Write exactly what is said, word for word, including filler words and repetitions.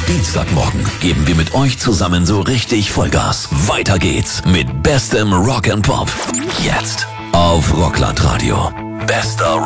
Dienstagmorgen geben wir mit euch zusammen so richtig Vollgas. Weiter geht's mit bestem Rock and Pop. Jetzt auf Rockland Radio. Bester